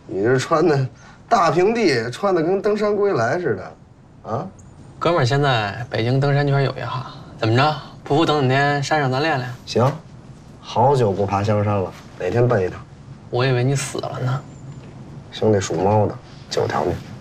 你这穿的大平地，穿的跟登山归来似的，啊？ 哥们儿现在北京登山圈有一号，怎么着？不服等天山上咱练练。 行，好久不爬香山了，哪天奔一趟？ 我以为你死了呢。 兄弟属猫的，9条命。